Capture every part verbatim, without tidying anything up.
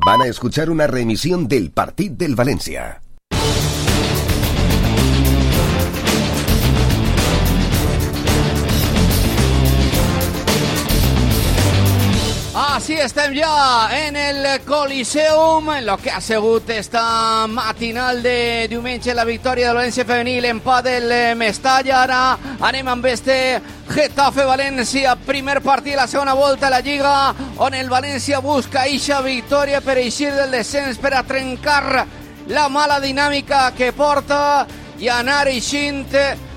Van a escuchar una reemisión del Partit del València. Així estem ja en el Coliseum, en lo que ha sigut esta matinal de diumenge, la victòria del València femenil, empat del Mestalla. Ara anem amb este Getafe-València, primer partit, la segona volta a la Lliga, on el València busca eixa victòria per eixir del descens, per a trencar la mala dinàmica que porta i anar eixint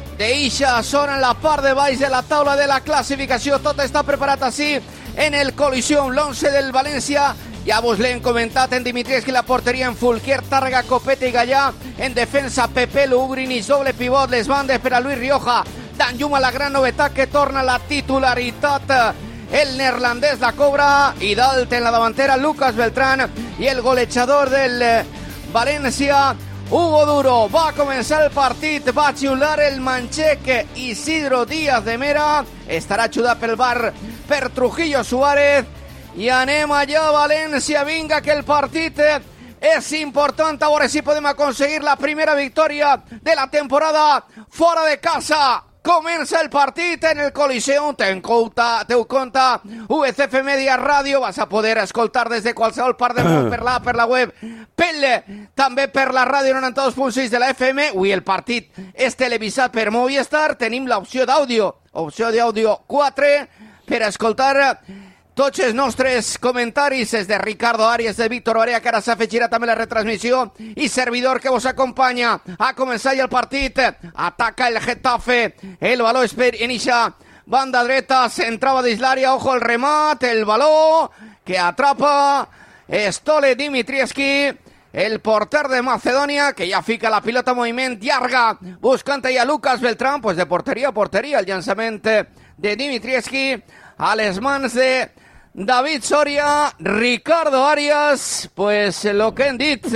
d'eixa zona en la part de baix de la taula de la classificació. Tot està preparat així en el Coliseum, l'once del València. Ja vos l'hem comentat, en Dimitrievski la porteria, en Fulquier, Tàrrega, Copete i Gallà, en defensa Pepe, Ugrinich, doble pivot, les bandes per a Luis Rioja, Dan Juma, la gran novetat que torna la titularitat, el neerlandès la cobra, i dalt en la davantera Lucas Beltrán, i el golejador del València, Hugo Duro. Va a començar el partit, va a xiular el manxec Isidro Díaz de Mera, estarà ajudat pel bar per Trujillo Suárez, i anem allà a València. Vinga, que el partit és important, a veure si podem aconseguir la primera victòria de la temporada fora de casa. Comença el partit en el Coliseum, ten compte, teu compte U C F Media Ràdio, vas a poder escoltar des de qualsevol part del món per la, per la web, pel, també per la ràdio noranta dos punt sis de la F M. Avui el partit és televisat per Movistar, tenim l'opció d'àudio, opció d'àudio quatre, per escoltar tots els nostres comentaris. És de Ricardo Arias, de Víctor Barea, que ara s'afegirà també la retransmissió, i servidor que vos acompanya. Ha començat ja el partit, ataca el Getafe, el baló és per inicia banda dreta, s'entrava dins l'àrea, ojo el remat, el baló que atrapa Stole Dimitrievski, el porter de Macedònia, que ja fica la pilota en moviment, llarga, buscant a Lucas Beltrán, pues de porteria a porteria, el llançament de Dimitrievski a les mans de David Soria. Ricardo Arias, pues lo que hem dit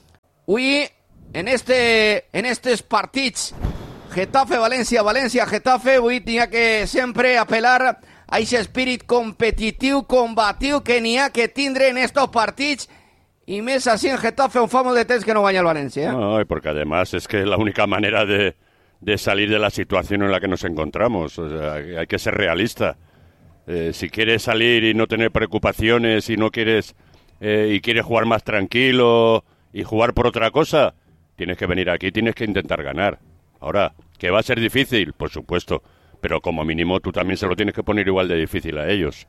avui en este en estos partits Getafe-València, València-Getafe, avui n'hi ha que sempre apel·lar a aquest espírit competitiu, combatiu que n'hi ha que tindre en estos partits, y més así en Getafe, un fa molt de temps que no guanya el València. ¿eh? No, porque además es que es la única manera de, de salir de la situación en la que nos encontramos. O sea, hay que ser realista. Eh, si quieres salir y no tener preocupaciones y no quieres eh, y quieres jugar más tranquilo y jugar por otra cosa, tienes que venir aquí, tienes que intentar ganar. Ahora, ¿que va a ser difícil? Por supuesto, pero como mínimo tú también se lo tienes que poner igual de difícil a ellos.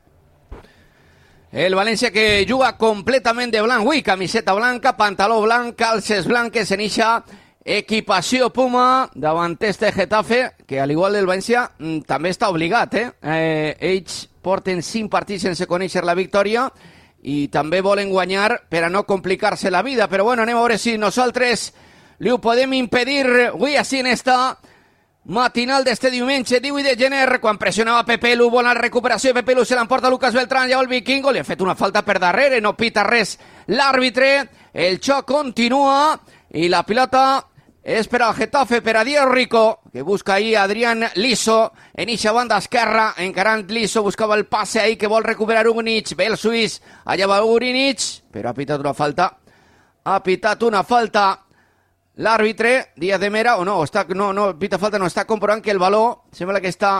El València que juga completament de blanc, ui, camiseta blanca, pantaló blanc, calces blanques, en ixa equipació Puma davant este Getafe, que al igual del València també està obligat, eh? eh ells porten cinc partits sense conèixer la victòria i també volen guanyar per a no complicar-se la vida, però bueno, anem a veure si nosaltres li ho podem impedir avui així en esta matinal d'este diumenge divuit de gener, quan pressionava Pepe Lu, bona recuperació de Pepe Lu, se l'emporta Lucas Beltrán, ja el Vikingo, li ha fet una falta per darrere, no pita res l'àrbitre, el xoc continua i la pilota és per al Getafe, per a Diego Rico, que busca ahí a Adrián Liso, en eixa banda esquerra, encarant Liso, buscava el passe ahí que vol recuperar Ugrinich, ve el suís, allà va Ugrinich, però ha pitat una falta, ha pitat una falta l'àrbitre, Díaz de Mera, o no, està, no, no, pita falta, no, està comprovant que el baló sembla que està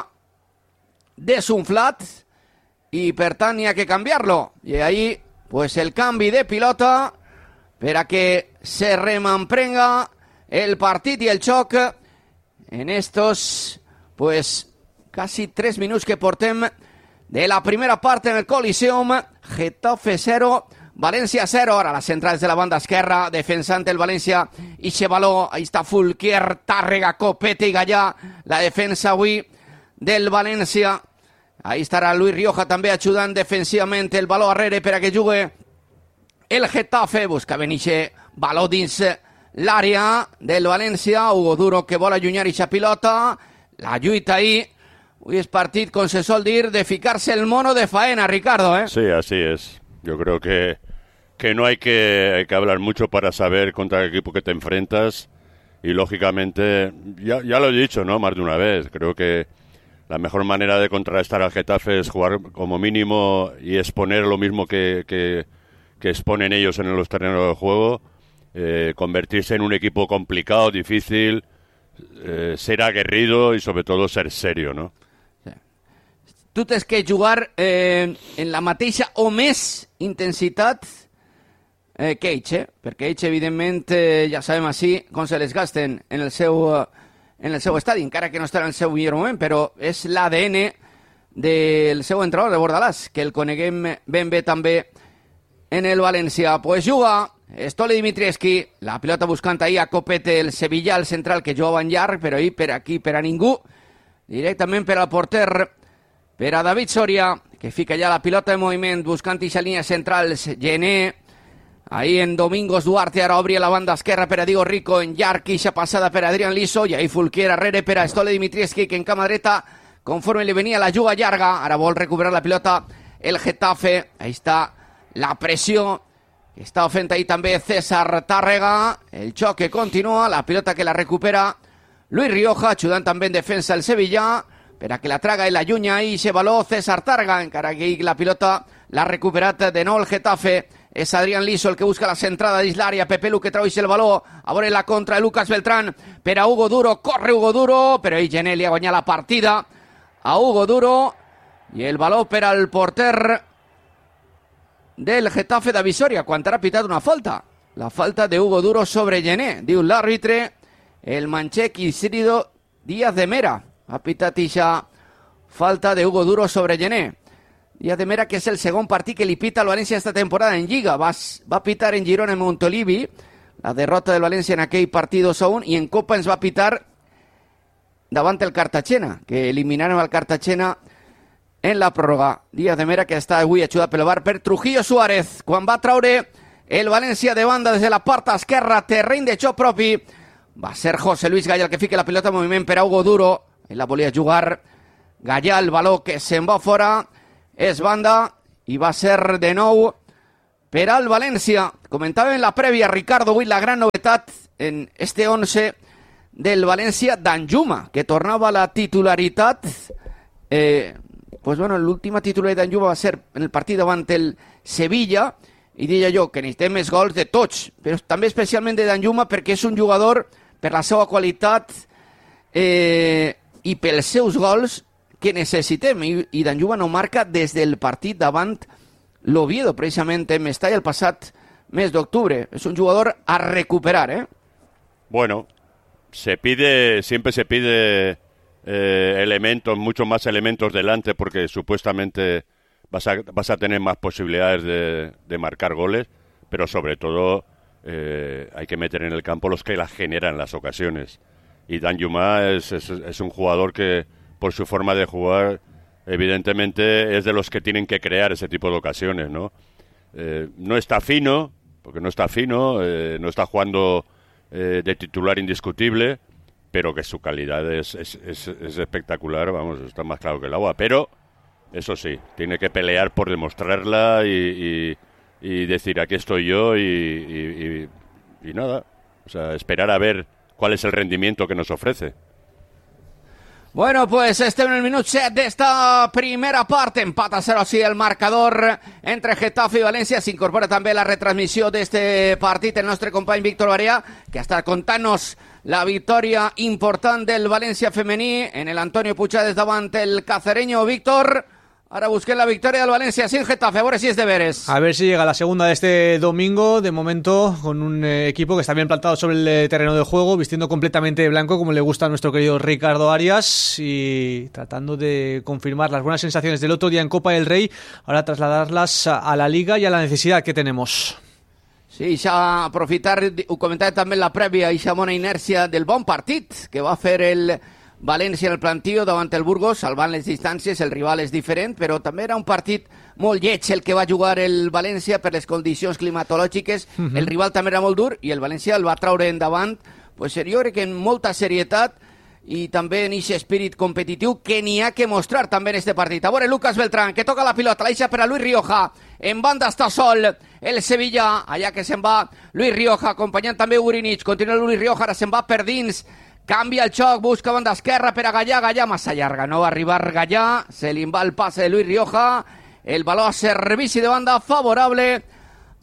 desunflat i per tant hi ha que canviar-lo, i ahí pues el canvi de pilota per a que se rememprenga el partit i el xoc en estos pues casi tres minuts que portem de la primera part en el Coliseum. Getafe cero, València cero. Ara les centrals de la banda esquerra, defensant el València, ixe baló, ahí està Fulquier, Tàrrega, Copete i Gallà, la defensa avui del València. Ahí estarà Luis Rioja també ajudant defensivament, el baló arrere per a que jugui el Getafe, busca benir baló dins l'àrea del València, Hugo Duro que vol allunyar ixa pilota, la lluita ahí. Avui és partit, com se sol dir, de ficar-se el mono de faena, Ricardo, ¿eh? Sí, así es. Yo creo que, que no hay que, hay que hablar mucho para saber contra el equipo que te enfrentas y, lógicamente, ya, ya lo he dicho, ¿no? Más de una vez. Creo que la mejor manera de contrarrestar al Getafe es jugar como mínimo y exponer lo mismo que, que, que exponen ellos en los terrenos de juego, eh, convertirse en un equipo complicado, difícil, eh, ser aguerrido y sobre todo ser serio, ¿no? Tu tens que jugar eh, en la mateixa o més intensitat eh, que ells, eh? perquè ells, evidentment, eh, ja sabem així com se les gasten en el seu, en el seu estadi, encara que no estarà en el seu millor moment, però és l'A D N del seu entrenador de Bordalàs, que el coneguem ben bé també en el València. Pues juga Stole Dimitrievski, la pilota buscant ahir a Copete, el Sevilla, el central, que jugava en llarg, però ahir per aquí, per a ningú, directament per al porter, per a David Soria, que fica ja la pilota en moviment, buscant ixa línia central, Gené, ahí en Domingos Duarte, ara obri a la banda esquerra per a Diego Rico, en llarg, ixa passada per a Adrián Liso, i ahí Fulquier arrere per a Stole Dimitrievski, que en cama dreta, conforme li venia la juga llarga, ara vol recuperar la pilota el Getafe, ahí està la pressió, que està fent ahí també César Tàrrega, el xoc que continua, la pilota que la recupera Luis Rioja, ajudant també en defensa el Sevilla, per a que la traga i la llunya i se való César Tàrrega, encara que la pilota l'ha recuperat de nou el Getafe, és Adrián Liso el que busca la centrada dins l'àrea, Pepe Lu que trau el valor, a veure la contra de Lucas Beltrán, per a Hugo Duro, corre Hugo Duro, però ell Gené li ha guanyat la partida a Hugo Duro, i el valor per al porter del Getafe de Visoria, quan ha pitat una falta, la falta de Hugo Duro sobre Gené, diu l'àrbitre, el manxec Isidro Díaz de Mera, ha pitat ixa falta de Hugo Duro sobre Gené. Díaz de Mera, que és el segon partit que li pita al València esta temporada en Lliga. Va, va pitar en Girona en Montolivi, la derrota del València en aquell partit dos a un, i en Copa ens va pitar davant el Cartagena, que eliminaron al Cartagena en la pròrroga. Díaz de Mera, que està avui ajudat pel V A R per Trujillo Suárez, quan va traure el València de banda des de la part esquerra, terreny de xoc propi, va ser José Luis Gallà el que fica la pilota en moviment per a Hugo Duro, ell la volia jugar, Gallà el valor que se'n va fora, és banda, i va ser de nou per al València. Comentava en la prèvia, Ricardo, avui la gran novetat en este once del València, Danjuma, que tornava a la titularitat. Eh, pues bueno, l'última titularitat d'Danjuma va ser en el partit davant el Sevilla, i diria jo que necessitem més gols de tots, però també especialment de Danjuma, perquè és un jugador, per la seva qualitat eh, i pels seus gols, que necessitem, i, i Danjuma no marca des del partit davant l'Oviedo, precisament en Mestalla el passat mes d'octubre. És un jugador a recuperar, ¿eh? Bueno, se pide, siempre se pide eh, elementos, muchos más elementos delante, porque supuestamente vas a, vas a tener más posibilidades de, de marcar goles, pero sobre todo eh, hay que meter en el campo los que las generan las ocasiones. Y Danjuma es, es, es un jugador que, por su forma de jugar, evidentemente es de los que tienen que crear ese tipo de ocasiones, ¿no? Eh, no está fino, porque no está fino, eh, no está jugando eh, de titular indiscutible, pero que su calidad es, es, es, es espectacular, vamos, está más claro que el agua. Pero, eso sí, tiene que pelear por demostrarla y, y, y decir, aquí estoy yo y, y, y, y nada, o sea, esperar a ver cuál es el rendimiento que nos ofrece. Bueno, pues este en el minut set d'esta primera part, empat a zero així el marcador entre Getafe i València. S'incorpora també la retransmissió d'este partit el nostre company Víctor Barea, que està contant-nos la victòria important del València femení en el Antonio Puigades davant el cacereño. Víctor, ahora busqué la victoria del Valencia sin Getafe, a ver si es de veres. A ver si llega la segunda de este domingo, de momento con un eh, equipo que está bien plantado sobre el eh, terreno de juego, vistiendo completamente de blanco como le gusta a nuestro querido Ricardo Arias y tratando de confirmar las buenas sensaciones del otro día en Copa del Rey, ahora trasladarlas a, a la Liga y a la necesidad que tenemos. Sí, ja aprofitar, ho comentava també en la prèvia, ixa bona inèrcia del bon partit que va fer el València en el plantío davant el Burgos, salvant les distàncies, el rival és diferent, però també era un partit molt lleig el que va jugar el València per les condicions climatològiques. Uh-huh. El rival també era molt dur i el València el va traure endavant, pues, jo crec que en molta serietat i també en aquest espírit competitiu que n'hi ha que mostrar també en este partit. A veure, Lucas Beltrán, que toca la pilota, la deixa per a Luis Rioja, en banda està sol el Sevilla, allà que se'n va Luis Rioja, acompanyant també Urinich, continua Luis Rioja, ara se'n va per dins, canvia el xoc, busca banda esquerra per a Gallà, Gallà massa llarga, no va arribar Gallà, se li va el passe de Luis Rioja, el valor a servici de banda favorable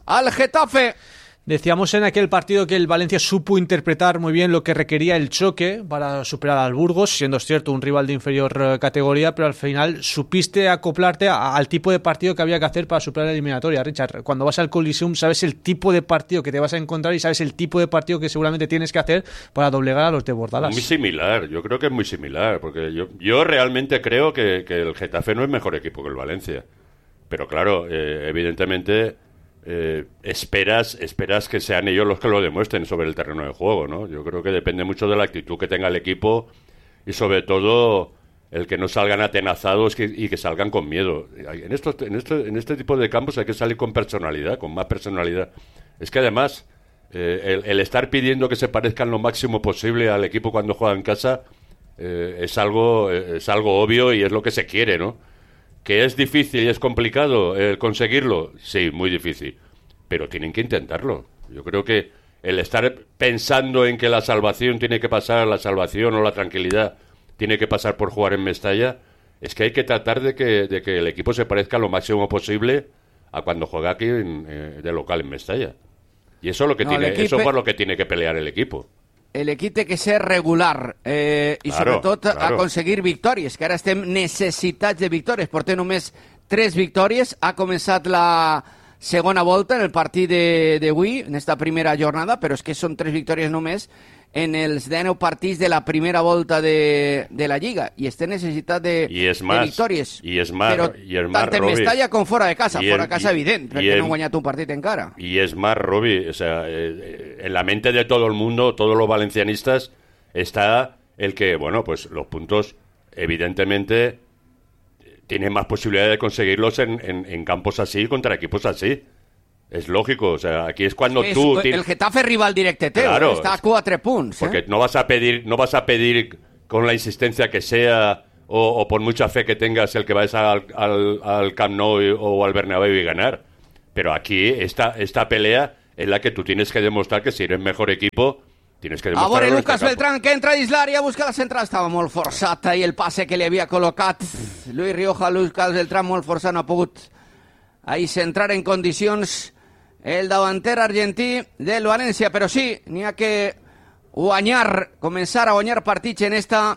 al Getafe. Decíamos en aquel partido que el Valencia supo interpretar muy bien lo que requería el choque para superar al Burgos, siendo cierto un rival de inferior categoría, pero al final supiste acoplarte a, al tipo de partido que había que hacer para superar la eliminatoria. Richard, cuando vas al Coliseum sabes el tipo de partido que te vas a encontrar y sabes el tipo de partido que seguramente tienes que hacer para doblegar a los de Bordalas. Muy similar, yo creo que es muy similar, porque yo, yo realmente creo que, que el Getafe no es mejor equipo que el Valencia. Pero claro, eh, evidentemente... Eh, esperas esperas que sean ellos los que lo demuestren sobre el terreno de juego, ¿no? Yo creo que depende mucho de la actitud que tenga el equipo y sobre todo el que no salgan atenazados que, y que salgan con miedo. En, estos, en, este, en este tipo de campos hay que salir con personalidad, con más personalidad. Es que además eh, el, el estar pidiendo que se parezcan lo máximo posible al equipo cuando juega en casa eh, es algo es algo obvio y es lo que se quiere, ¿no? ¿Que es difícil y es complicado eh, conseguirlo? Sí, muy difícil. Pero tienen que intentarlo. Yo creo que el estar pensando en que la salvación tiene que pasar, la salvación o la tranquilidad tiene que pasar por jugar en Mestalla, es que hay que tratar de que, de que el equipo se parezca lo máximo posible a cuando juega aquí en, eh, de local en Mestalla. Y eso es lo que no, tiene, equipo... eso es por lo que tiene que pelear el equipo. El equip té que ser regular eh, i claro, sobretot claro. aconseguir victòries, que ara estem necessitats de victòries. Portem només tres victòries. Ha començat la segona volta en el partit d'avui, en esta primera jornada, però és que són tres victòries només en els dinou partits de la primera volta de, de la Lliga i estem necessitats de, más, de victòries. I és más, però i és más, tant en Mestalla com fora de casa. I fora de casa, i, evident, perquè no han guanyat un partit encara. Y es más, Robi, o sea, eh, en la mente de todo el mundo, todos los valencianistas, está el que, bueno, pues los puntos, evidentemente, tienen más posibilidad de conseguirlos en, en, en campos así, contra equipos así. Es lógico, o sea, aquí es cuando es, tú... El Getafe rival directe teu, claro, está a cuatro puntos. ¿eh? Porque no vas a pedir, no vas a pedir con la insistencia que sea o, o por mucha fe que tengas el que vayas al, al, al Camp Nou o al Bernabéu y ganar. Pero aquí esta, esta pelea es la que tú tienes que demostrar que si eres mejor equipo, tienes que demostrar... A veure, Lucas Beltrán, que entra dins l'àrea, busca la central, estava molt forçat ahir el passe que li havia col·locat Luis Rioja. Lucas Beltrán molt forçat, no ha pogut ahir centrar en condicions el davanter argentí del València, però sí, n'hi ha que guanyar, començar a guanyar partits en esta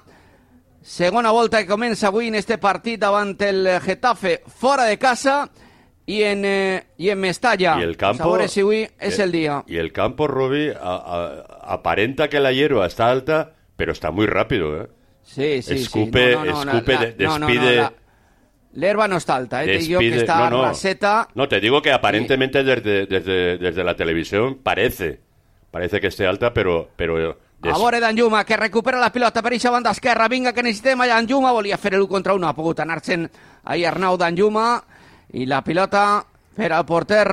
segona volta que comença avui en este partit davant el Getafe fora de casa i en, eh, i en Mestalla. Y el campo, a veure si avui és el dia. Y el campo, Robi, a, a, aparenta que la hierba está alta, pero está muy rápido, ¿eh? Sí, sí, escupe, sí. No, no, no, escupe, la, la, despide... No, no, no, la... L'herba no está alta, ¿eh? Te digo que está no, no. raseta. No, te digo que aparentemente y... desde, desde, desde la televisión parece, parece que esté alta, pero... pero des... A veure Danjuma, que recupera la pilota per eixa banda esquerra. Vinga, que necessitem a Danjuma. Volia fer l'u contra un, no ha pogut anar-se'n ahí Arnau Danjuma. I la pilota per al porter,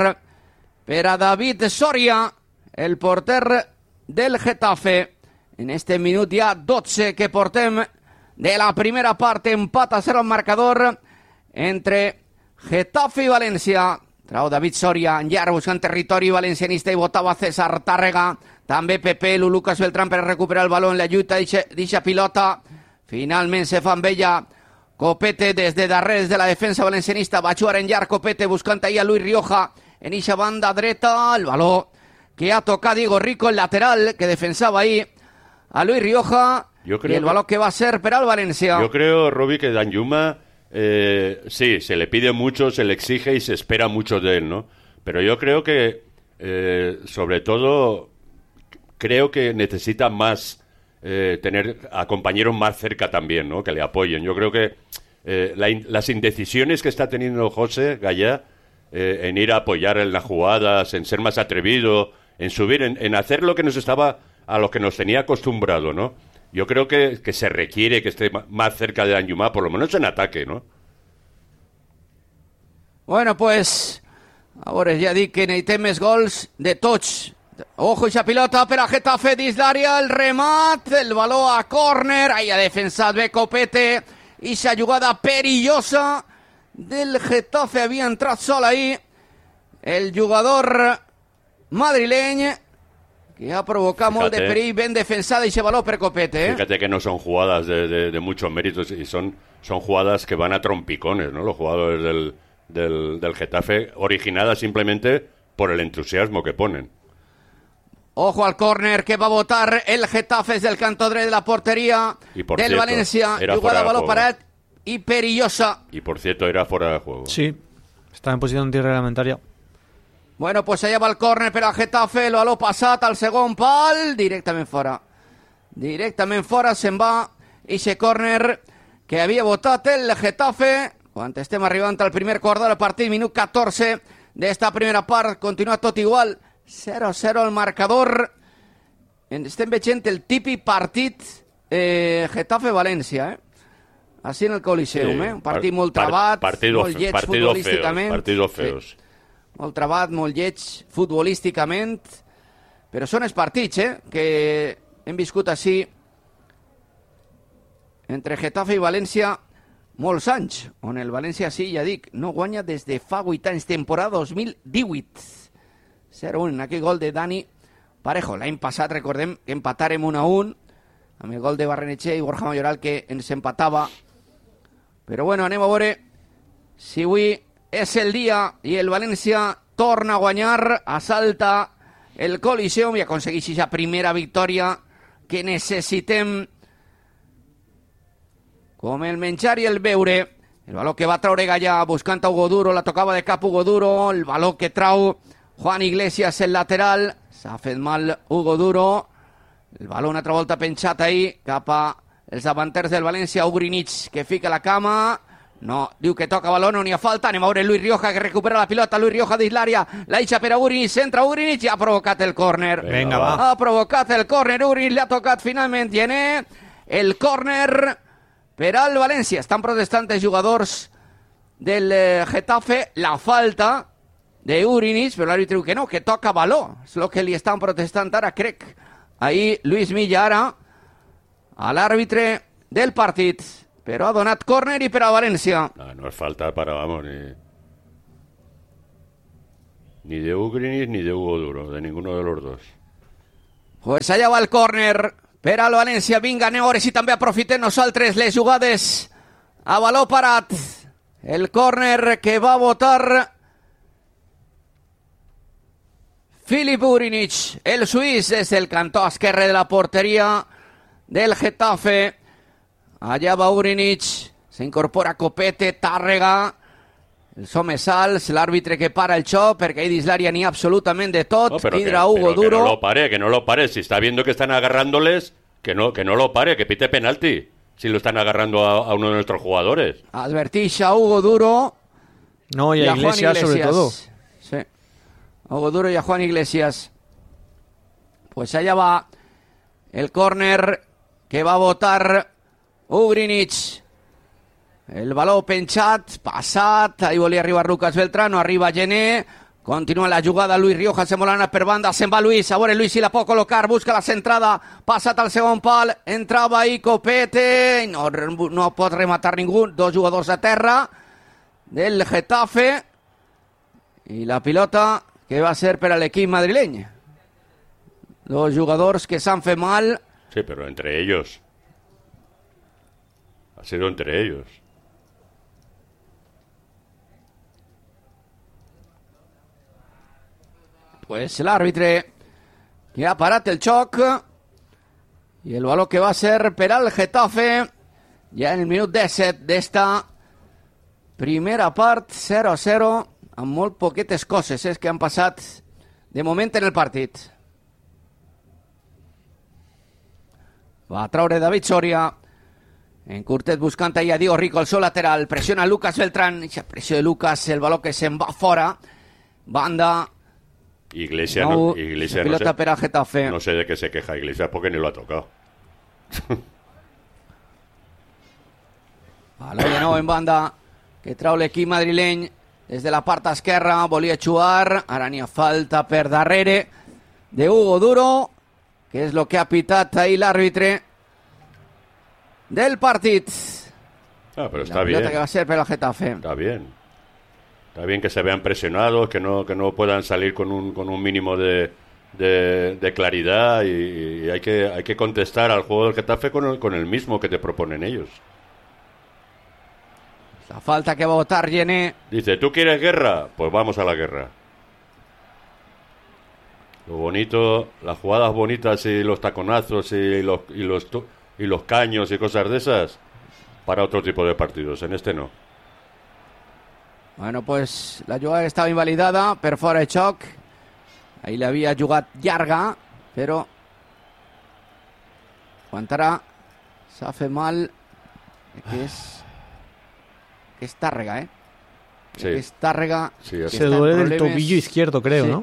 per a David Soria, el porter del Getafe. En este minut ja dotze que portem de la primera part, empat a cero el marcador entre Getafe i València. Trau David Soria en llarg buscant territori valencianista i votava César Tàrrega. També Pepe, Lucas Beltrán per recuperar el baló en la lluita d'eixa pilota. Finalment se fa amb ella Copete des de darrere de la defensa valencianista. Va jugar en llarg Copete buscant ahí a Luis Rioja en eixa banda dreta. El baló que ha tocat Diego Rico, el lateral que defensava ahí a Luis Rioja. Yo creo y el balón que va a ser per al València. Yo creo, Robi, que Danjuma eh, sí, se le pide mucho, se le exige y se espera mucho de él, ¿no? Pero yo creo que eh, sobre todo creo que necesita más eh, tener a compañeros más cerca también, ¿no? Que le apoyen. Yo creo que eh, la in, las indecisiones que está teniendo José Gallá eh, en ir a apoyar en las jugadas, en ser más atrevido, en subir, en, en hacer lo que nos estaba, a lo que nos tenía acostumbrado, ¿no? Yo creo que, que se requiere que esté más cerca de Danjuma, por lo menos en ataque, ¿no? Bueno, pues, ahora ya di que necesitem més gols de tots. Ojo, esa pilota per a Getafe dins l'àrea, el remat, el baló a córner, ahí ha defensat bé Copete, i esa jugada perillosa del Getafe, havia entrat sol ahí el jugador madrileny, que ha provocado molt de perill, ben defensada y se baló per Copete, ¿eh? Fíjate que no son jugadas de, de, de muchos méritos y son, son jugadas que van a trompicones, ¿no? Los jugadores del, del, del Getafe, originadas simplemente por el entusiasmo que ponen. Ojo al córner que va a votar el Getafe desde el canto derecho de la portería Y por del cierto, Valencia. era Jugada fuera de balón juego. para y perillosa. Y por cierto, era fuera de juego. Sí, está en posición antirreglamentaria. Bueno, pues allà va el córner per al Getafe, el baló passat al segon pal, directament fora. Directament fora se'n va ixe córner que havia votat el Getafe quan estem arribant al primer quart del partit, minut catorze d'esta primera part, continua tot igual, zero a zero el marcador. Estem veient el típic partit eh, Getafe-València, eh? Així en el Coliseum, Sí, eh? Un partit par- molt trabat, par- partido molt fe- lleig partido futbolísticament. feos, partidos feos. Sí. Molt trabat, molt lleig futbolísticament, però són els partits eh, que hem viscut així entre Getafe i València molts anys, on el València, sí, ja dic, no guanya des de fa vuit anys, temporada dos mil divuit. zero a un, en aquell gol de Dani Parejo. L'any passat, recordem, que empatarem un a un, amb el gol de Barrenetxer i Borja Mayoral, que ens empatava. Però bueno, anem a veure si avui és el dia i el València torna a guanyar, assalta el Coliseum i aconsegueix aquesta primera victòria que necessitem com el menjar i el beure. El baló que va traure Gallà buscant a Hugo Duro, la tocava de cap Hugo Duro, el baló que trau Juan Iglesias, el lateral, s'ha fet mal Hugo Duro, el baló una altra volta penjat ahí cap a els davanters del València, Ugrinic que fica la cama, no, diu que toca baló, no n'hi ha falta, anem a veure Luis Rioja que recupera la pilota, Luis Rioja dins l'àrea, la eixa per a Ugrinic, centra Ugrinic i ha provocat el córner. Vinga, va. Ha provocat el córner, Ugrinic li ha tocat finalment Gené, el córner per al València. Estan protestant els jugadors del eh, Getafe la falta de Ugrinic, però l'àrbitre diu que no, que toca baló, és el que li estan protestant ara, crec. Ahí Luis Milla ara a l'àrbitre del partit, però ha donat córner i per a València. No, no es falta para, vamos, ni, ni de Ugrinic ni de Hugo Duro, de ninguno de los dos. Pues allà va el córner per al València. Vinga, anem a veure si també aprofitem nosaltres les jugades a baló parat. El córner que va votar Filip Ugrinic, el suís, des del cantó esquerre de la porteria del Getafe. Allà va Ugrinic, s'incorpora Copete, Tàrrega, el Somesals, l'àrbitre que para el xoc, perquè ahí dins l'àrea n'hi ha absolutament de tot. No, pero que, Hidra Hugo pero que Duro. no lo pare, que no lo pare. Si está viendo que están agarrándoles, que no, que no lo pare, que pite penalti. Si lo están agarrando a, a uno de nuestros jugadores. Advertix a Hugo Duro. No, y a Juan Iglesias, sobre todo. Sí. A Hugo Duro y a Juan Iglesias. Pues allá va el córner que va a votar Ugrinic. El baló penjat, passat, ahí volia arribar Lucas Beltrán, no arriba Gené, continua la jugada Luis Rioja, se molana per banda, se'n va Luis, a veure Luis si la pot col·locar, busca la centrada, passat al segon pal, entrava ahí Copete, no, no pot rematar ningú, dos jugadors a terra del Getafe, i la pilota que va ser per a l'equip madrileny. Dos jugadors que s'han fet mal. Sí, pero entre ellos. Ha sido entre ellos. Pues l'àrbitre que ha parat el xoc i el baló que va ser per al Getafe ja en el minut disset d'esta primera part, zero a zero, amb molt poquetes coses eh, que han passat de moment en el partit. Va a traure David Soria, en curtet buscant ahí a Diego Rico, el seu lateral, pressiona Lucas Beltrán, i pressió de Lucas, el baló que se'n va fora, banda. Iglesias No, no, Iglesias no pilota sé, per al Getafe. no sé de qué se queja Iglesias porque ni lo ha tocado. Baló de nou en banda que trau l'equip madrileny des de la part esquerra, volia xuar, ara n'hi ha falta per darrere de Hugo Duro, que és el que ha pitat ahí l'àrbitre del partit. Ah, pero La está pilota bien. que va ser per al Getafe. Está bien. Está bien que se vean presionados, que no, que no puedan salir con un, con un mínimo de, de, de claridad y, y hay que, hay que contestar al juego del Getafe con el, con el mismo que te proponen ellos. La falta que va a votar Gené. Dice, ¿tú quieres guerra? Pues vamos a la guerra. Lo bonito, las jugadas bonitas y los taconazos y los, y los, y los caños y cosas de esas, para otro tipo de partidos. En este no. Bueno, pues la jugada estaba invalidada per fora de xoc. Ahí l'havia jugat llarga, però aguantarà. S'ha fet mal. Que és... que és Tàrrega, eh? Sí. Que és Tàrrega. Sí, que se està en duele del problemes. tobillo izquierdo, creo, Sí. ¿no?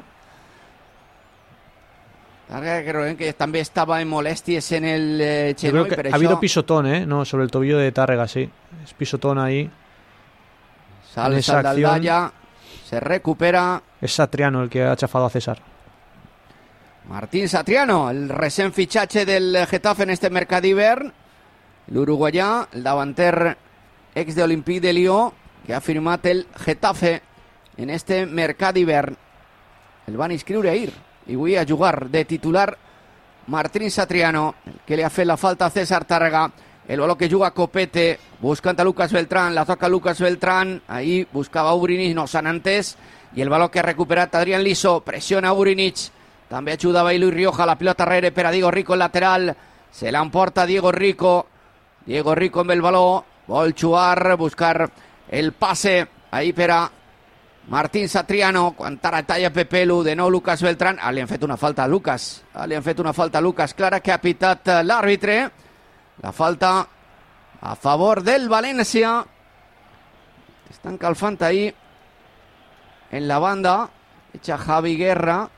Tàrrega, que recordem que també estava en molèsties en el eh, Yo creo genoll, que per ha això habido pisotón, ¿eh? No, sobre el tobillo de Tárrega, sí. Es pisotón ahí. sal, en esa sal acción. d'Aldalla, se recupera. Es Satriano el que ha chafado a César. Martín Satriano, el recent fitxatge del Getafe en este mercat d'hivern. L'uruguaià, el davanter ex de Olympique de Lió, que ha firmat el Getafe en este mercat d'hivern. El van inscriure ahir i avui a jugar de titular Martín Satriano, el que li ha fet la falta a César Tàrrega. El baló que juga Copete, buscant a Lucas Beltrán, la toca Lucas Beltrán, ahí buscava Ubrinic, no s'han entès, i el baló que ha recuperat Adrián Liso, pressiona Ubrinic, també ajudava Luis Rioja, la pilota darrere per a Diego Rico, el lateral, se l'emporta Diego Rico, Diego Rico amb el baló, vol jugar, buscar el passe, ahí per a Martín Satriano, quan ara talla Pepelu, de nou Lucas Beltrán, ah, li han fet una falta a Lucas, ah, li han fet una falta a Lucas, clara que ha pitat l'àrbitre. La falta a favor del València. Estan calfant ahí en la banda. Echa Javi Guerra.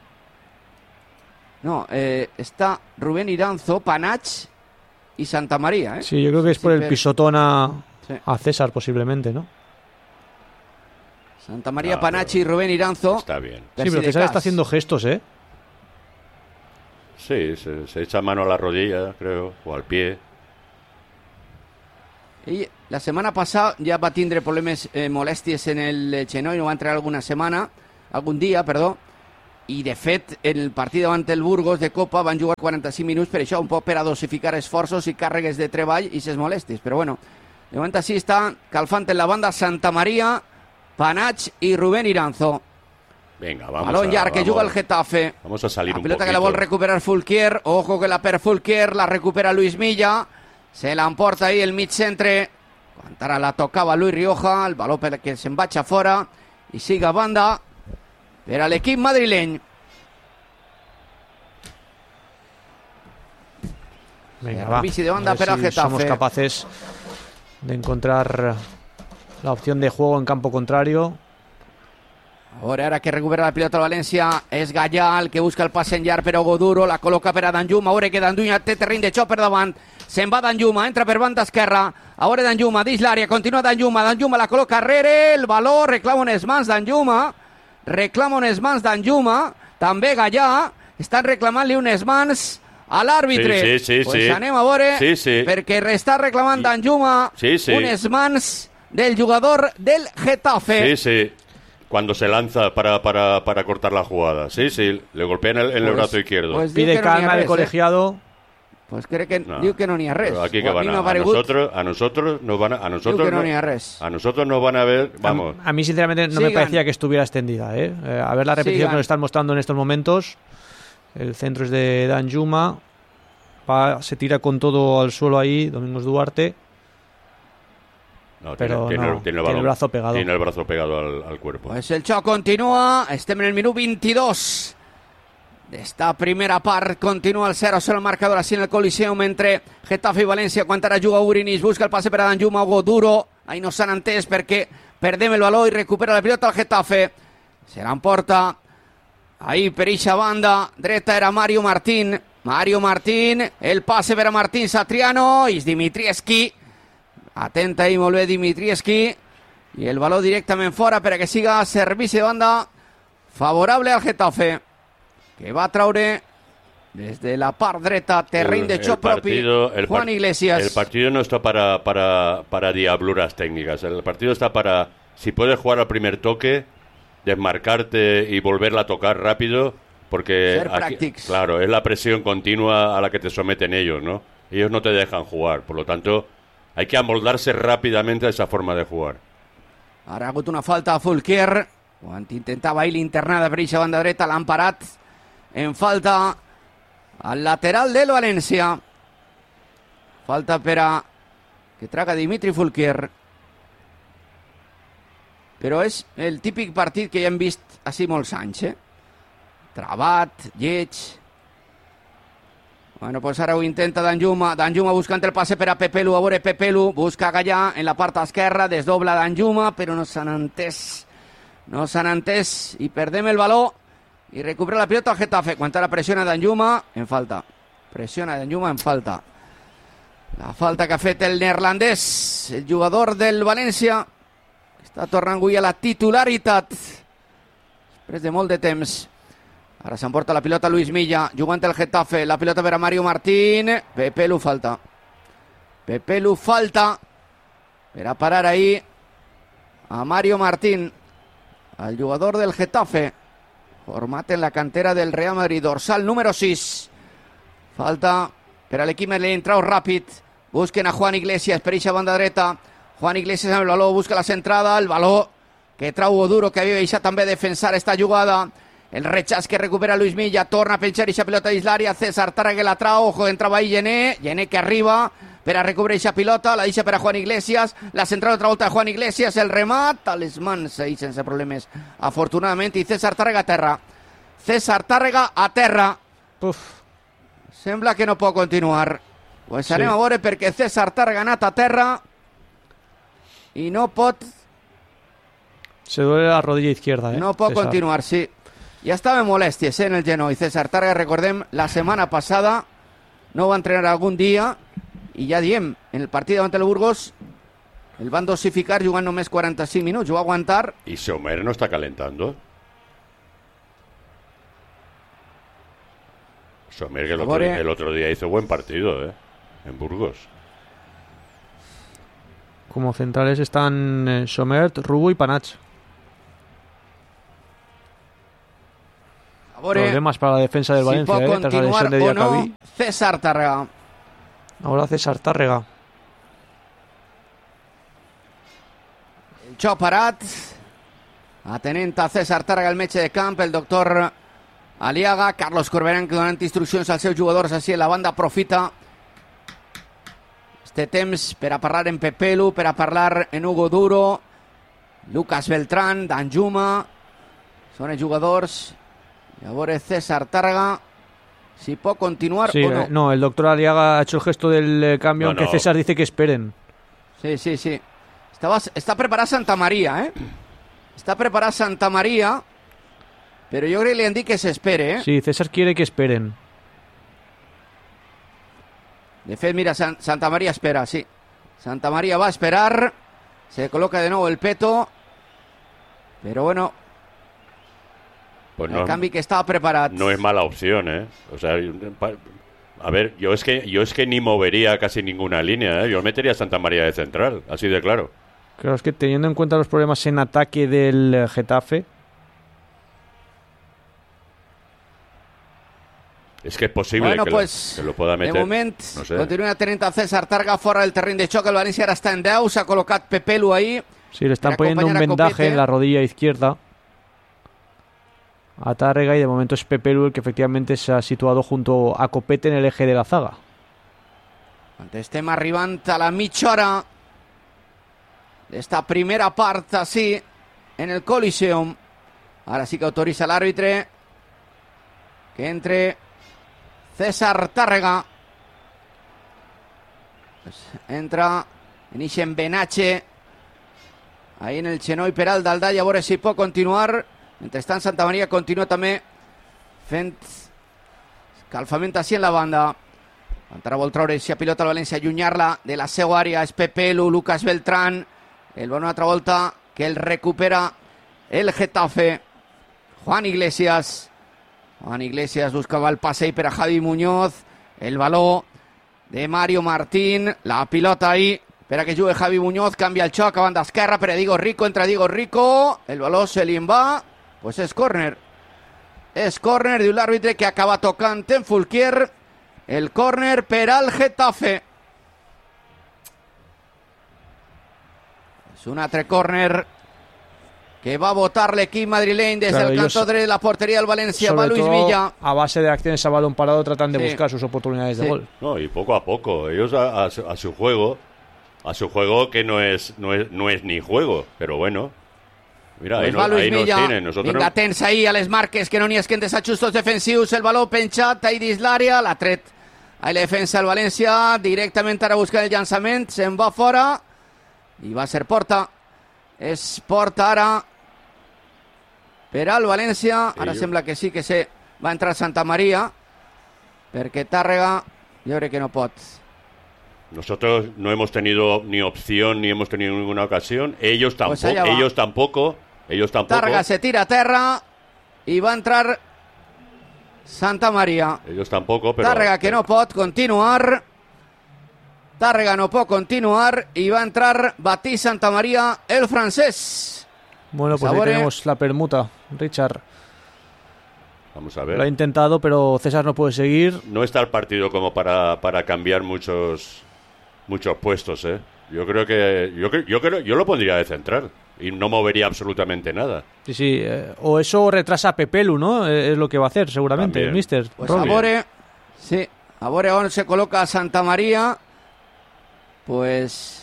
No, eh, está Rubén Iranzo, Panach y Santa María. ¿eh? Sí, yo creo que es Sí, por el pero- pisotón a, Sí. a César, posiblemente, ¿no? Santa María, No, Panach pero- y Rubén Iranzo. Está bien. Sí, pero Percy de César está Cas. haciendo gestos, ¿eh? Sí, se, se echa mano a la rodilla, creo, o al pie. I la setmana passada ja va tindre problemes eh, molèsties en el genoll, no va entrar alguna setmana, algun dia, perdó, i de fet en el partit davant el Burgos de Copa van jugar quaranta-cinc minuts, per això un poc per a dosificar esforços i càrregues de treball i ses molèsties, però bueno, de moment així està calfant en la banda Santa María, Panach i Rubén Iranzo. Venga, vamos Balón a, llarg que vamos, juga el Getafe. vamos a salir La un pelota poquito. que la vol recuperar Fulquier. Ojo que la per Fulquier, la recupera Luis Milla. Se la emporta ahí el mig centre. Quan ara la tocava Luis Rioja. El baló per que se'n vaig a fora. I sigue a banda per a l'equip madrileny. Venga, El va. bici de banda A ver para si Getafe. somos capaces de encontrar la opción de juego en campo contrario. Ahora, ara que recupera la pilota el València és Gallà, el que busca el pas en llarg per Hugo Duro, la col·loca per a Danjuma, ara que Danjuma té terreny de xoc per davant, se'n va Danjuma, entra per banda esquerra, ara Danjuma, dins l'àrea, continua Danjuma, Danjuma la col·loca darrere, el valor, reclama unes mans Danjuma, reclama unes mans Danjuma, també Gallà, estan reclamant-li unes mans a l'àrbitre. Sí, sí, sí, pues sí. anem a veure, Sí, sí. perquè està reclamant Danjuma Sí, sí. unes mans del jugador del Getafe. Sí, sí. Cuando se lanza para, para, para cortar la jugada. Sí, sí. Le golpea en el, en el Pues- brazo izquierdo. pues diu Pide que no n'hi ha calma el res, eh? colegiado. Pues crec que No. diu que no n'hi ha res. Pero aquí O que a van mi a, m'ha a paregut, nosotros, a nosotros nos van a, a nosotros que no no- n'hi ha res. a nosotros nos van a ver, vamos. A, a mí, sinceramente, no me Sigan. parecía que estuviera extendida. ¿eh? Eh, a ver la repetición Sigan. que nos están mostrando en estos momentos. El centro es de Danjuma. Va, se tira con todo al suelo ahí, Domingos Duarte. No, Pero tiene, no, tiene, tiene balón- el brazo pegado. Tiene el brazo pegado al, al cuerpo. Pues el xoc continua, estem en el minut vint-i-dos d'esta primera part, continua el zero a zero el marcador així en el Coliseum entre Getafe i València, quan ara juga Urinis, busca el passe per a Danjuma, Hugo Duro, ahí no s'han entès perquè perdem el baló i recupera la pilota al Getafe, se l'emporta ahí per eixa banda dreta era Mario Martín, Mario Martín, el passe per a Martín Satriano, i Dimitrievski, atenta ahí molt bé Dimitrievski, i el baló directament fora per a que siga servici de banda favorable al Getafe, que va traure des de la part dreta terreny de xoc propi partido- el Juan par- Iglesias. El partido no está para, para, para diabluras técnicas. El partido está para, si puedes jugar al primer toque, desmarcarte y volverla a tocar rápido, porque Ser aquí- practics. claro, es la presión continua a la que te someten ellos, ¿no? Ellos no te dejan jugar, por lo tanto, hay que amoldarse rápidamente a esa forma de jugar. Ara ha hagut una falta a Fulquier, quan intentava ahir l'internada per eixa banda dreta, l'han parat en falta al lateral del València. Falta per a que traga Dimitri Fulquier. Però és el típic partit que ja hem vist així molts anys, eh? Trabat, lleig. Bueno, pues ara ho intenta Danjuma. Danjuma buscant el passe per a Pepelu. A veure, Pepelu busca Gallà en la part esquerra. Desdobla Danjuma, però no s'han entès. No s'han entès i perdem el baló. I recupera la pilota al Getafe. Quan ara pressiona Danjuma, en falta. Pressiona Danjuma, en falta. La falta que ha fet el neerlandès, el jugador del València, està tornant avui a la titularitat després de molt de temps. Ara s'emporta la pilota Luis Milla, jugant el Getafe, la pilota per a Mario Martín. Pepelu falta. Pepelu falta per a parar ahí a Mario Martín, el jugador del Getafe, format en la cantera del Real Madrid, dorsal número sis. Falta per a l'equip madrileny, trau ràpid. Busquen a Juan Iglesias per eixa banda dreta. Juan Iglesias amb el baló, busca la centrada, el baló que trau Oduro, que havia deixat també defensar esta jugada. El rechaç que recupera Luis Milla, torna a penjar eixa pilota dins l'àrea. César Tàrrega la trau, ojo, entrava ahí Gené, Gené que arriba per a recuperar eixa pilota, la deixa per a Juan Iglesias, la central otra volta de Juan Iglesias, el remat a les mans ahí sense problemes, afortunadament, i César Tàrrega a terra. César Tàrrega a terra. Uf. Sembla que no pot continuar. Pues sí. Anem a veure perquè César Tàrrega ha anat a terra i no pot... Se duele la rodilla izquierda, eh? No pot César. continuar, sí. Ja estava en molèsties, eh, en el genoll. César Tàrrega, recordem, la setmana passada no va entrenar algun dia i ja diem, en el partit davant el Burgos el van dosificar jugant només quaranta-cinc minuts, ho va aguantar. ¿Y Sommer no está calentando? Sommer que el otro, el otro día hizo buen partido, ¿eh? En Burgos. Como centrales están eh, Somert, Rubo y Panach. Problemas para la defensa del si Valencia, eh, tras la lesión de Diacabí. No, César Tàrrega. Ahora César Tàrrega. El xoc parat. Atenent a César Tàrrega, el metge de camp, el doctor Aliaga. Carlos Corberán, que donant instruccions als seus jugadors així en la banda, aprofita este temps per a parlar en Pepelu, per a parlar en Hugo Duro, Lucas Beltrán, Danjuma. Són els jugadors. Y ahora César Tàrrega, si puede continuar sí, o no. Eh, no, el doctor Aliaga ha hecho el gesto del eh, cambio, no, aunque no. César dice que esperen. Sí, sí, sí. Estaba, está preparada Santa María, ¿eh? Está preparada Santa María, pero yo creo que le han dicho que se espere, ¿eh? Sí, César quiere que esperen. De fet, mira, San, Santa María espera, sí. Santa María va a esperar. Se coloca de nuevo el peto. Pero bueno... Pues el no, canvi que estaba preparado. No es mala opción, ¿eh? O sea, a ver, yo es que yo es que ni movería casi ninguna línea, ¿eh? Yo metería a Santa María de central, así de claro. Claro, es que teniendo en cuenta los problemas en ataque del Getafe... Es que es posible bueno, que, pues, lo, que lo pueda meter. De moment, no sé. Continua tenint a César Tàrrega fora del terreny de xoc. El València ara està en deu. S'ha col·locat Pepelu ahí. Sí, le están poniendo un vendaje en la rodilla izquierda a Tàrrega y de momento es Pepelu el que efectivamente se ha situado junto a Copete en el eje de la zaga. Estem arribant a la mitja hora d'esta primera part així en el Coliseum. Ara sí que autoritza l'àrbitre que entre César Tàrrega. Pues entra en ixen Benache ahí en el genoll per al d'Aldall, a veure si pot continuar. Mentrestant, Santa Maria continua també fent escalfament així en la banda. Encara vol treure si a pilota el València, allunyar-la de la seva àrea. És Pepelu, Lucas Beltrán. El baló una altra volta que el recupera el Getafe. Juan Iglesias. Juan Iglesias buscava el passeig per a Javi Muñoz. El baló de Mario Martín. La pilota ahí per a que jugui Javi Muñoz. Canvia el xoc a banda esquerra per a Diego Rico. Entra Diego Rico. El baló se li en va. Pues és córner. És córner, diu l'àrbitre, que acaba tocant en Fulquier. El córner per al Getafe. És un altre córner que va a votar l'equip madrileny des Claro, del ellos, cantó de la portería del Valencia. Va sobre Luis todo, Villa. a base de acciones a balón parado tratan de Sí. buscar sus oportunidades Sí. de gol. No, y poco a poco. Ellos a, a su, a su juego, a su juego que no es, no es, no es ni juego, pero bueno. Mira, Pues ahí, va no, Luis ahí nos Villa. tienen. Nosotros Vinga, no- atents ahí a les marques, que no n'hi ha esquentes ajustos defensius. El baló penjat ahí dins l'àrea, l'ha tret. Ahí la defensa del València, directament ara buscant el llançament, se'n va fora i va ser porta. És porta ara per al València. Ara Ello. sembla que sí que se va entrar Santa Maria, perquè Tàrrega jo crec que no pot. Nosotros no hemos tenido ni opción ni hemos tenido ninguna ocasión. Ellos Pues tampoco. allá va. ellos tampoco. Ellos tampoco. Tàrrega se tira a terra i va entrar Santa Maria. Ellos tampoco, pero. Tàrrega que no pot continuar. Tàrrega no pot continuar i va entrar Batí Santa Maria, el francés. Bueno, pues ahí Sabore. tenemos la permuta. Richard Vamos a lo ha ver. intentado, pero César no puede seguir. No está el partido como para, para cambiar muchos muchos puestos, ¿eh? Yo creo que yo cre- yo creo yo lo pondría de central y no movería absolutamente nada. Sí, sí. eh, o eso retrasa a Pepelu, ¿no? Eh, es lo que va a hacer, seguramente, También. el mister. Pues Rolly. a veure, sí, a veure on se col·loca Santa Maria. Pues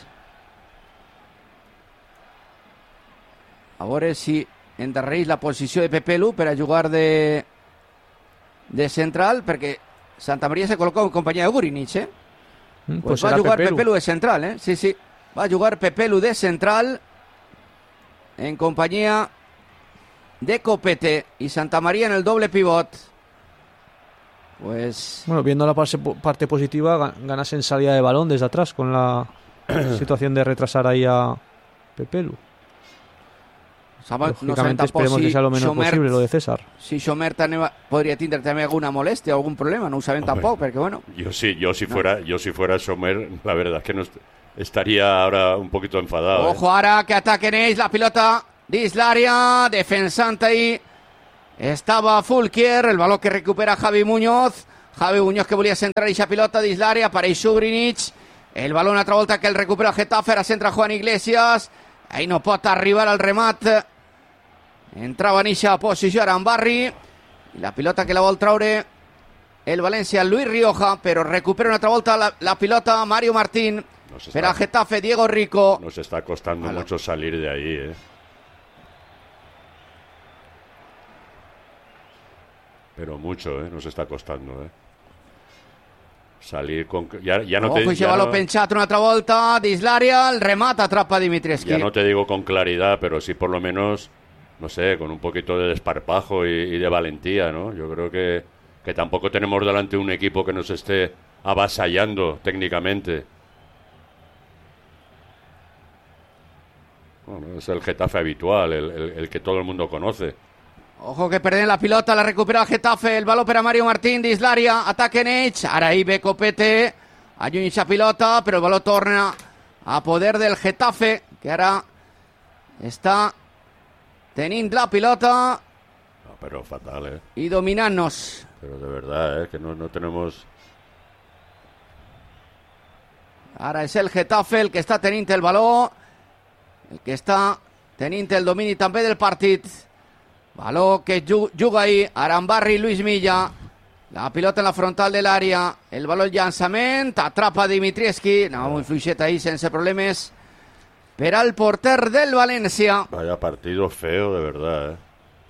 a veure si endarrereix la posició de Pepelu per a jugar de de central, perquè Santa Maria se col·loca en companyia de Gurinic, eh? Mm, Pues, Pues va a será jugar Pepelu. Pepelu de central, ¿eh? Sí, sí. Va a jugar Pepelu de central en compañía de Copete y Santa María en el doble pivot. Pues Bueno, viendo la parte, parte positiva, ga- ganas en salida de balón desde atrás con la situación de retrasar ahí a Pepelu. sabe- no sabem Lógicamente tampoc esperemos si que sea lo menos Xomert, posible lo de César. si Xomert també podria tindre també alguna molèstia o algun problema, no ho sabem Hombre. tampoc, perquè bueno, Yo sí, yo si fuera yo si fuera Sommer, la verdad es que no est- estaría ahora un poquito enfadado. ¿eh? ojo ara que ataquen ells la pilota dins l'àrea, defensant ahí estava Fulquier, el baló que recupera Javi Muñoz, Javi Muñoz que volia centrar eixa pilota dins l'àrea, apareix Subrinic, el baló una altra volta que el recupera el Getafe, ara centra Juan Iglesias, ahí no pot arribar al remat, entrava en eixa posició Arambarri, i la pilota que la vol traure el València, Luis Rioja, però recupera una altra volta la, la pilota Mario Martín, Nos per al está, Getafe, Diego Rico. nos está costando Aló. mucho salir de ahí, ¿eh? Pero mucho, ¿eh? Nos está costando, ¿eh? Salir con... Ya, ya no te, Ojo, i ya baló no- penjat una altra volta dins l'àrea, el remat atrapa Dimitrievski. ya no te digo con claridad, pero sí por lo menos, no sé, con un poquito de desparpajo y, y de valentía, ¿no? Yo creo que, que tampoco tenemos delante un equipo que nos esté avasallando técnicamente. Bueno, es el Getafe habitual, el, el- el que todo el mundo conoce. Ojo que perden la pilota, la recupera el Getafe, el baló per a Mario Martín dins l'àrea, ataquen ells, ara ahí ve Copete, allunya la pilota, però el baló torna a poder del Getafe, que ara està tenint la pilota No, pero fatal, ¿eh? i dominant-nos. Pero de verdad, ¿eh? Que no, no tenemos... Ara és el Getafe el que està tenint el baló, el que està tenint el domini també del partit. Baló que ju- juga ahí Arambarri, Luis Milla. La pilota en la frontal de l'àrea. El baló al llançament. Atrapa Dimitrievski. No, muy fluixet ahí, sense problemes. Per al porter del València. Vaya partido feo, de verdad, ¿eh?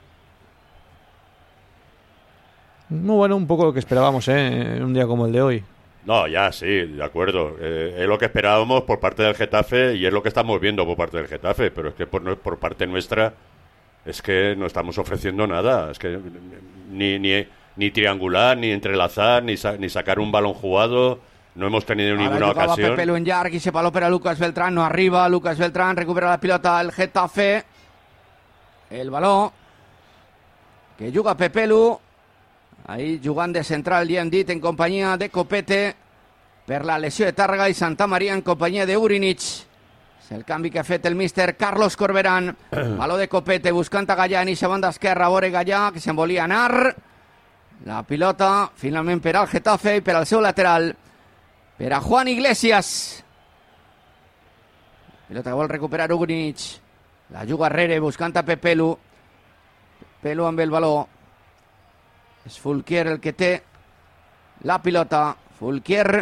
No, bueno, un poco lo que esperábamos, ¿eh? En un día como el de hoy. No, ya sí, de acuerdo. Eh, es lo que esperábamos por parte del Getafe y es lo que estamos viendo por parte del Getafe, pero es que por, no- por parte nuestra es que no estamos ofreciendo nada. Es que ni, ni, ni triangular, ni entrelazar, ni, sa- ni sacar un balón jugado. No hemos tenido ninguna Ara jugava ocasión. Pepelu en llarg i se baló per a Lucas Beltrán. No arriba. Lucas Beltrán recupera la pilota al Getafe. El baló que juga Pepelu. Ahí jugant de central, ja hem dit, en companyia de Copete per la lesió de Tàrrega i Santa Maria en companyia de Urinic. És el canvi que ha fet el míster Carlos Corberán. Baló de Copete buscant a Gallà en eixa banda esquerra. A veure Gallà, que se'n volia anar. La pilota finalment per al Getafe i per al seu lateral, per a Juan Iglesias. Pilota que vol recuperar Urinic. La juga Rere buscant a Pepelu. Pepelu amb el baló. És Fulquier el que té la pilota. Fulquier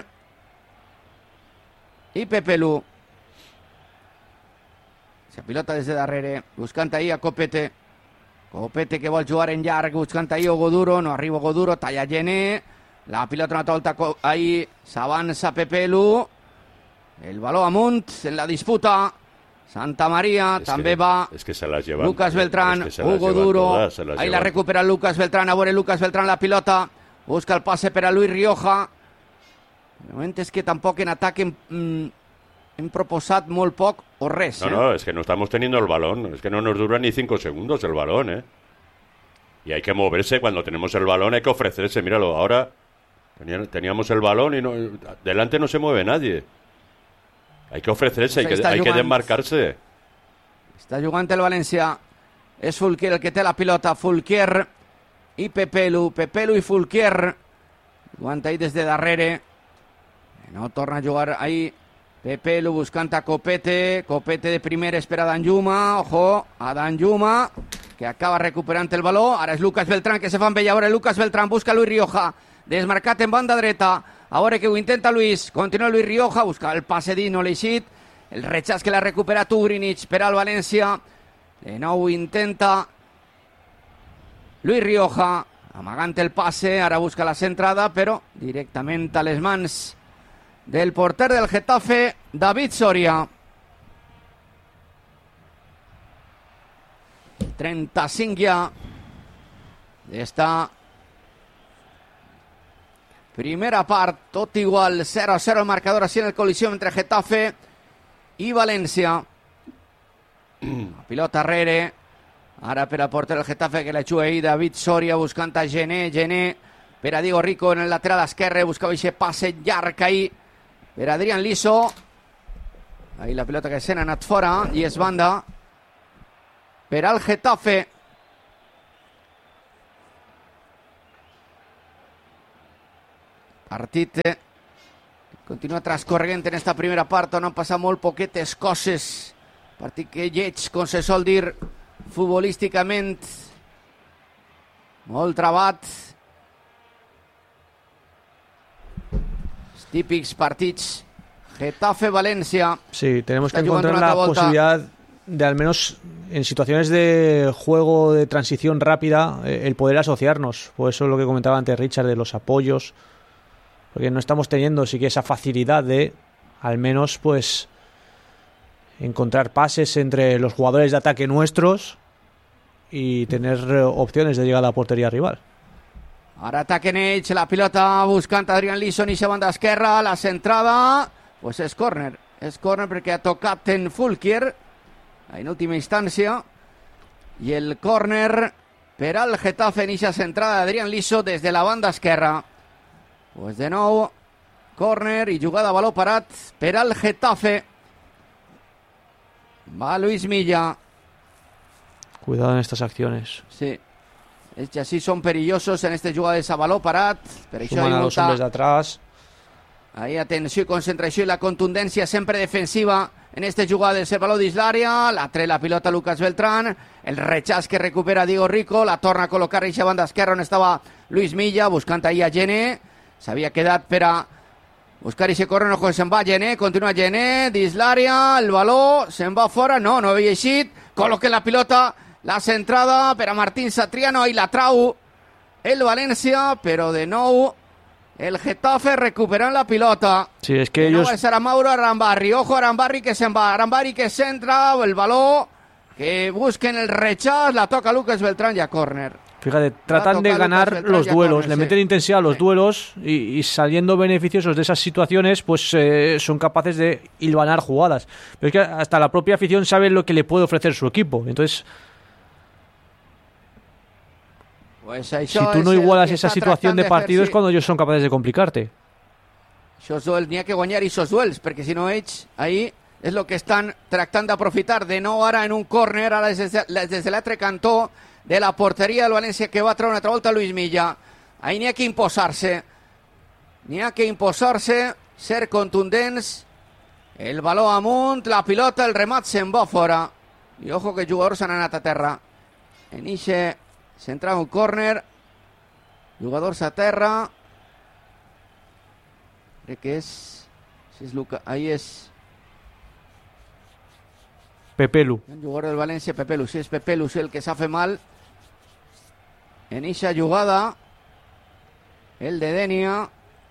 i Pepelu. La pilota des de darrere, buscant ahir a Copete. Copete que vol jugar en llarg, buscant ahir Ogoduro, no arriba Ogoduro, talla Gené. La pilota una volta ahir, s'avança Pepelu. El baló amunt en la disputa. Santa María, es també que, va es que se las llevan, Lucas Beltrán, es que Hugo Duro, todas, ahí la llevan. recupera Lucas Beltrán, a veure Lucas Beltrán la pilota, busca el passe per a Luis Rioja. De moment és que tampoc en atac hem, mm, hem proposat molt poc o res. No, eh? no, es que no estamos teniendo el balón, es que no nos dura ni cinco segundos el balón, ¿eh? Y hay que moverse, cuando tenemos el balón hay que ofrecerse, míralo, ahora teníamos el balón y no, delante no se mueve nadie. Hay que ofrecerse, hay, que, hay que desmarcarse. Està jugant el València. És Fulquier el que té la pilota. Fulquier i Pepelu. Pepelu i Fulquier. Jugant ahí des de darrere. No torna a jugar ahí. Pepelu buscant a Copete. Copete de primer espera a Danjuma. Ojo, a Danjuma, que acaba recuperant el baló. Ara és Lucas Beltrán que se fa amb ell. Ara Lucas Beltrán busca Luis Rioja. Desmarcat en banda dreta. Ahora que ho intenta Luis, continua Luis Rioja, busca el passe d'I, no l'eixit, el rechaç que la recupera Tugrinic per al València, de nou intenta Luis Rioja, amagant el passe, ara busca la centrada, però directament a les mans del porter del Getafe, David Soria. trenta-cinc ja d'esta primera part, tot igual, cero a cero el marcador así en el colisión entre Getafe y València. La pilota Rere, ara per al porter del Getafe que la juga ahí David Soria buscant a Gené, Gené per a Diego Rico en el lateral esquerre, buscava ese passe llarg ahí per a Adrián Liso. Ahí la pilota que se n'ha anat fora i és banda per al Getafe. Partit continua transcorrent en esta primera part on han passat molt poquetes coses. Partit que lleig, com se sol dir, futbolísticament molt trabat. Els típics partits Getafe-València. Sí, tenemos que encontrar la posibilidad de, al menos en situaciones de juego de transición rápida, el poder asociarnos. Por eso es lo que comentaba antes Richard de los apoyos, porque no estamos teniendo sí que esa facilidad de al menos pues encontrar pases entre los jugadores de ataque nuestros y tener opciones de llegada a portería rival. Ara ataquen ells, la pilota buscant Adrián Liso, i banda esquerra, la centrada, pues és córner, és córner perquè ha tocat en Fulquier en última instància, i el córner per al Getafe en eixa centrada d'Adrián Liso des de la banda esquerra. Pues de nou, córner i jugada a baló parat per al Getafe. Va Luis Milla. Cuidado en estas acciones. Sí. Es que así son perillosos en este jugades a baló parat. Per això Suman hi a los hombres de atrás. Ahí atenció i concentració i la contundència sempre defensiva en este jugades. El baló dins l'àrea, la tre la pilota Lucas Beltrán, el rechaç que recupera Diego Rico, la torna a col·locar a eixa banda esquerra on estava Luis Milla buscant ahí a Gené. S'havia quedat per a buscar i se corre, no se'n va Gené, continua Gené, dins l'àrea, el baló, se'n va fora, no, no havia eixit, col·loca la pilota, la centrada per a Martín Satriano, i la trau el València, però de nou el Getafe recuperant la pilota. Sí, es que de ellos... nou és Aramauro Arambarri, ojo Arambarri que se'n va, Arambarri que centra, el baló, que busquen el rechaç, la toca Lucas Beltrán y a córner. Fíjate, tratan de ganar los duelos, le meten intensidad a los duelos y, y saliendo beneficiosos de esas situaciones, pues eh, son capaces de hilvanar jugadas. Pero es que hasta la propia afición sabe lo que le puede ofrecer su equipo. Entonces, pues si tú no igualas esa situación de partido, es cuando ellos son capaces de complicarte. Esos duels, n'hi ha que guanyar esos duels, perquè si no ells, ahí és el que estan tractant d'aprofitar. De nou ara en un córner, ara des de l'altre cantó de la porteria del València, que va treure una altra volta Luis Milla. Ahí n'hi ha que imposar-se. N'hi ha que imposar-se, ser contundents. El baló amunt, la pilota, el remat se'n va fora. I ojo que jugadors s'han anat a terra. En ixe s'entra un córner. Jugadors a terra. Crec que és... Si és Luca... Ahí és... Pepelu. Un jugador del València, Pepelu. Si és Pepelu, si el que s'ha fet mal. En ixa jugada... El de Denia.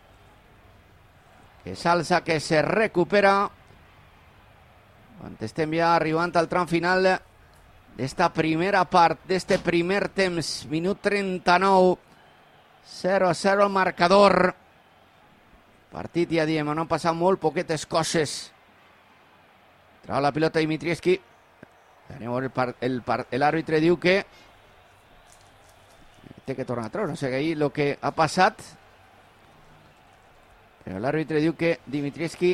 Que s'alça, que se recupera. Quan estem ja arribant al tram final d'esta primera part, d'este primer temps. Minut trenta-nou. zero a zero el marcador. Partit, ja diem, no han passat molt poquetes coses. Trau la pilota Dimitrievski. L'àrbitre diu que té que tornar a treure. No sé, ahir el que ha passat. Però l'àrbitre diu que Dimitrievski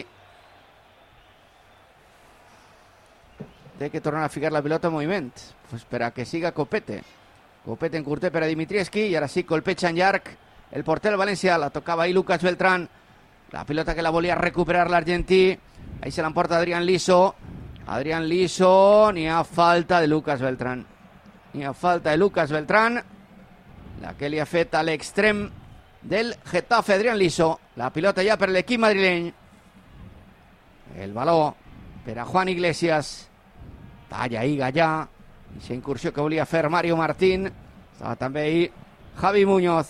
té que tornar a ficar la pilota en moviment. Pues per a que siga Copete. Copete en curtet per a Dimitrievski. I ara sí, colpeja en llarg el porter del València. La tocava ahí Lucas Beltrán. La pilota que la volia recuperar l'argentí. Ahí se l'emporta Adrián Liso. Adrián Liso. N'hi ha falta de Lucas Beltrán. N'hi ha falta de Lucas Beltrán. La que li ha fet a l'extrem del Getafe, Adrián Liso. La pilota ja per l'equip madrileny. El baló per a Juan Iglesias. Talla ahí Gallà. Aquesta incursió que volia fer Mario Martín. Estava també ahí Javi Muñoz.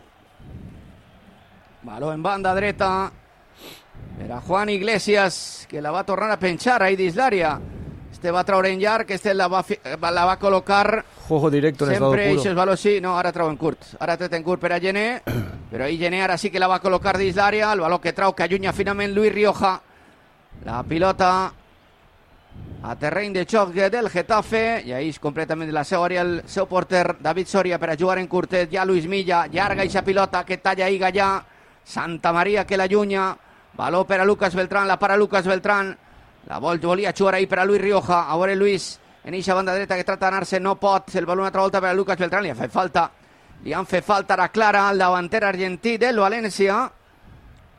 Baló en banda dreta per a Juan Iglesias, que la va tornar a penjar ahí dins l'àrea. Este va treure en llarg, este la va, la va col·locar juego directo en estado puro. Sempre eixos valors, sí, no, ara trau en curt. Ara tret en curt per a Gené, però ahí Gené ara sí que la va col·locar dins l'àrea. El baló que trau, que allunya finalment Luis Rioja. La pilota a terreny de xoc del Getafe, i ahí és completament de la seva àrea el seu porter David Soria per a jugar en curtet. Ja Luis Milla, llarga eixa pilota que talla ahí Gallà. Santa Maria que l'allunya. Baló per a Lucas Beltrán, la para Lucas Beltrán. La vol, volia jugar ahí per a Luis Rioja. A veure Luis en eixa banda dreta que trata d'anar-se, no pot. El baló una altra volta per a Lucas Beltrán. Li ha fet falta. Li han fet falta ara clara al davanter argentí del València.